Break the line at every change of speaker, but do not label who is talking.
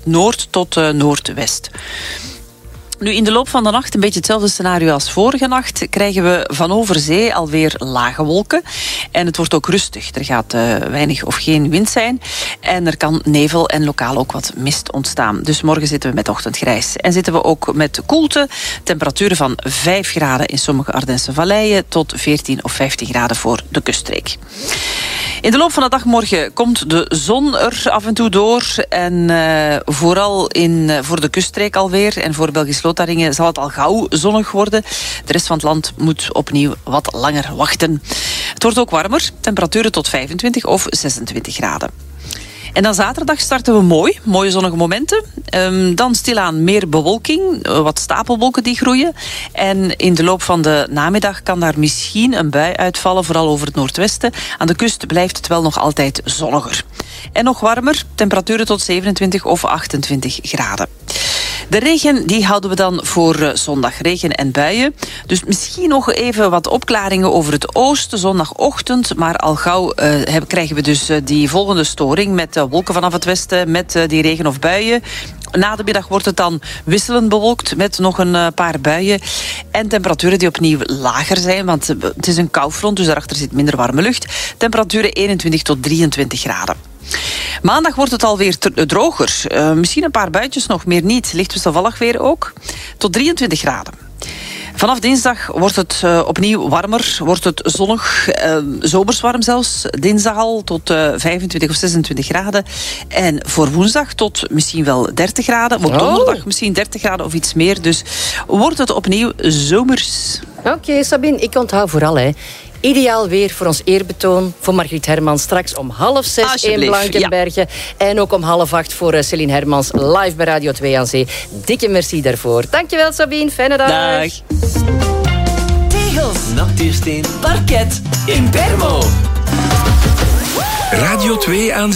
noord tot noordwest. Nu, in de loop van de nacht, een beetje hetzelfde scenario als vorige nacht, krijgen we van over zee alweer lage wolken. En het wordt ook rustig. Er gaat weinig of geen wind zijn. En er kan nevel en lokaal ook wat mist ontstaan. Dus morgen zitten we met ochtendgrijs. En zitten we ook met koelte. Temperaturen van 5 graden in sommige Ardense valleien tot 14 of 15 graden voor de kuststreek. In de loop van de dag morgen komt de zon er af en toe door. En vooral voor de kuststreek alweer en voor Belgisch Lotharingen zal het al gauw zonnig worden. De rest van het land moet opnieuw wat langer wachten. Het wordt ook warmer, temperaturen tot 25 of 26 graden. En dan zaterdag starten we mooi. Mooie zonnige momenten. Dan stilaan meer bewolking. Wat stapelwolken die groeien. En in de loop van de namiddag kan daar misschien een bui uitvallen. Vooral over het noordwesten. Aan de kust blijft het wel nog altijd zonniger. En nog warmer. Temperaturen tot 27 of 28 graden. De regen die houden we dan voor zondag. Regen en buien. Dus misschien nog even wat opklaringen over het oosten. Zondagochtend. Maar al gauw krijgen we dus die volgende storing met wolken vanaf het westen, met die regen of buien. Na de middag wordt het dan wisselend bewolkt met nog een paar buien. En temperaturen die opnieuw lager zijn, want het is een koufront, dus daarachter zit minder warme lucht. Temperaturen 21 tot 23 graden. Maandag wordt het alweer droger. Misschien een paar buitjes nog, meer niet. Licht wisselvallig weer ook. Tot 23 graden. Vanaf dinsdag wordt het opnieuw warmer, wordt het zonnig, zomers warm zelfs. Dinsdag al tot 25 of 26 graden. En voor woensdag tot misschien wel 30 graden. Op donderdag misschien 30 graden of iets meer. Dus wordt het opnieuw zomers.
Oké, Sabine, ik onthoud vooral, hè. Ideaal weer voor ons eerbetoon voor Margriet Hermans. Straks om 5:30 in Blankenbergen. Ja. En ook om 7:30 voor Céline Hermans live bij Radio 2 aan Zee. Dikke merci daarvoor. Dankjewel, Sabine. Fijne dag.
Dag.
Tegels, nachtuursteen, parket, in Permo. Radio 2 aan Zee.